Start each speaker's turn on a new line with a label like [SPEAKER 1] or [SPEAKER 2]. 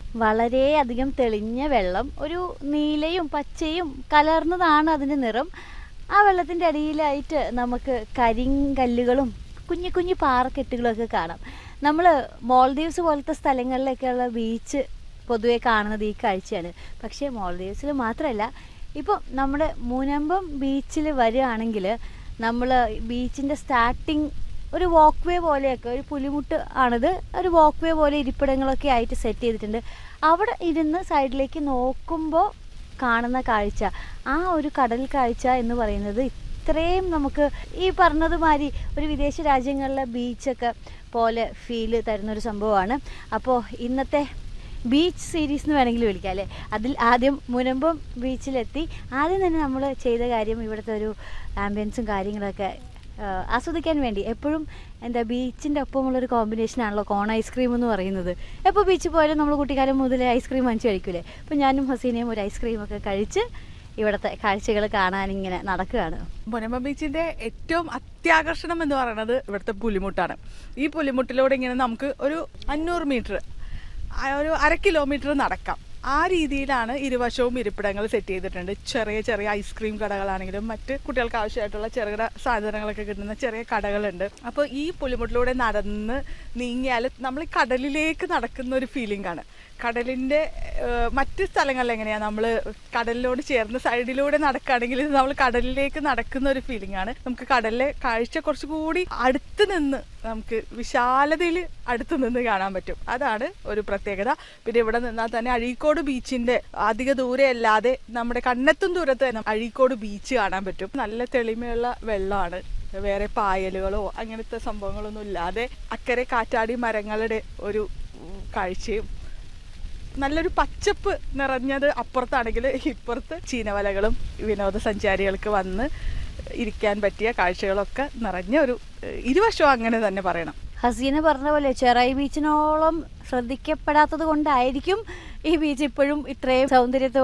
[SPEAKER 1] വളരെയധികം തെളിഞ്ഞ വെള്ളം, ഒരു നീലയും പച്ചയും കലർന്നതാണ് അതിൻ്റെ നിറം. ആ വെള്ളത്തിൻ്റെ അടിയിലായിട്ട് നമുക്ക് കരിങ്കല്ലുകളും കുഞ്ഞു കുഞ്ഞു പാറക്കെട്ടുകളൊക്കെ കാണാം. നമ്മൾ മോൾദീവ്സ് പോലത്തെ സ്ഥലങ്ങളിലൊക്കെയുള്ള ബീച്ച് പൊതുവെ കാണുന്നത് ഈ കാഴ്ചയാണ്. പക്ഷേ മോൾദീവ്സിൽ മാത്രമല്ല, ഇപ്പോൾ നമ്മുടെ മുനമ്പം ബീച്ചിൽ വരികയാണെങ്കിൽ നമ്മൾ ബീച്ചിൻ്റെ സ്റ്റാർട്ടിങ് ഒരു വാക്ക് വേ പോലെയൊക്കെ, ഒരു പുലിമുട്ട് ആണിത്, ഒരു വാക്ക് വേ പോലെ ഇരിപ്പിടങ്ങളൊക്കെ ആയിട്ട് സെറ്റ് ചെയ്തിട്ടുണ്ട്. അവിടെ ഇരുന്ന് സൈഡിലേക്ക് നോക്കുമ്പോൾ കാണുന്ന കാഴ്ച, ആ ഒരു കടൽ കാഴ്ച എന്ന് പറയുന്നത് ഇത്രയും നമുക്ക് ഈ പറഞ്ഞതുമാതിരി ഒരു വിദേശ രാജ്യങ്ങളിലെ ബീച്ചൊക്കെ പോലെ ഫീല് തരുന്നൊരു സംഭവമാണ്. അപ്പോൾ ഇന്നത്തെ ബീച്ച് സീരീസ് എന്ന് വേണമെങ്കിൽ വിളിക്കാം അല്ലേ. അതിൽ ആദ്യം മുനമ്പം ബീച്ചിലെത്തി. ആദ്യം തന്നെ നമ്മൾ ചെയ്ത കാര്യം ഇവിടുത്തെ ഒരു ആംബിയൻസും കാര്യങ്ങളൊക്കെ ആസ്വദിക്കാൻ വേണ്ടി, എപ്പോഴും എന്താ ബീച്ചിൻ്റെ ഒപ്പമുള്ളൊരു കോമ്പിനേഷനാണല്ലോ കോൺ ഐസ്ക്രീം എന്ന് പറയുന്നത്. എപ്പോൾ ബീച്ചിൽ പോയാലും നമ്മൾ കുട്ടിക്കാലം മുതലേ ഐസ്ക്രീം വാങ്ങിച്ച് കഴിക്കൂലേ. അപ്പോൾ ഞാനും ഹസീനയും ഒരു ഐസ്ക്രീമൊക്കെ കഴിച്ച് ഇവിടുത്തെ കാഴ്ചകൾ കാണാനിങ്ങനെ നടക്കുകയാണ്.
[SPEAKER 2] മുനമ്പം ബീച്ചിന്റെ ഏറ്റവും അത്യാകർഷണം എന്ന് പറയുന്നത് ഇവിടുത്തെ പുലിമുട്ടാണ്. ഈ പുലിമുട്ടിലൂടെ ഇങ്ങനെ നമുക്ക് ഒരു 500 മീറ്റർ, ഒരു 1/2 കിലോമീറ്റർ നടക്കാം. ആ രീതിയിലാണ് ഇരുവശവും ഇരിപ്പിടങ്ങൾ സെറ്റ് ചെയ്തിട്ടുണ്ട്. ചെറിയ ചെറിയ ഐസ്ക്രീം കടകളാണെങ്കിലും മറ്റ് കുട്ടികൾക്ക് ആവശ്യമായിട്ടുള്ള ചെറുകിട സാധനങ്ങളൊക്കെ കിട്ടുന്ന ചെറിയ കടകളുണ്ട്. അപ്പോൾ ഈ പുലിമുട്ടിലൂടെ നടന്ന് നീങ്ങിയാൽ നമ്മൾ കടലിലേക്ക് നടക്കുന്ന ഒരു ഫീലിംഗ് ആണ്. കടലിൻ്റെ മറ്റ് സ്ഥലങ്ങളിൽ എങ്ങനെയാണ്, നമ്മൾ കടലിനോട് ചേർന്ന് സൈഡിലൂടെ നടക്കുകയാണെങ്കിൽ ഇത് നമ്മൾ കടലിലേക്ക് നടക്കുന്ന ഒരു ഫീലിംഗ് ആണ്. നമുക്ക് കടലിലെ കാഴ്ച കുറച്ചുകൂടി അടുത്ത് നിന്ന്, നമുക്ക് വിശാലതയിൽ അടുത്ത് നിന്ന് കാണാൻ പറ്റും. അതാണ് ഒരു പ്രത്യേകത. പിന്നെ ഇവിടെ നിന്നാൽ തന്നെ അഴീക്കോട് ബീച്ചിന്റെ അധിക ദൂരെ അല്ലാതെ നമ്മുടെ കണ്ണെത്തും ദൂരത്ത് തന്നെ അഴീക്കോട് ബീച്ച് കാണാൻ പറ്റും. നല്ല തെളിമയുള്ള വെള്ളമാണ്. വേറെ പായലുകളോ അങ്ങനത്തെ സംഭവങ്ങളൊന്നും ഇല്ലാതെ അക്കരെ കാറ്റാടി മരങ്ങളുടെ ഒരു കാഴ്ചയും നല്ലൊരു പച്ചപ്പ് നിറഞ്ഞത് അപ്പുറത്താണെങ്കിൽ ഇപ്പുറത്ത് ചീനവലകളും വിനോദസഞ്ചാരികൾക്ക് വന്ന് ഇരിക്കാൻ പറ്റിയ കാഴ്ചകളൊക്കെ നിറഞ്ഞ ഒരു ഇരുവശവും അങ്ങനെ തന്നെ പറയണം.
[SPEAKER 1] ഹസീന പറഞ്ഞ പോലെ ചെറായി ബീച്ചിനോളം ശ്രദ്ധിക്കപ്പെടാത്തത് കൊണ്ടായിരിക്കും ഈ ബീച്ച് ഇപ്പോഴും ഇത്രയും സൗന്ദര്യത്തോടെ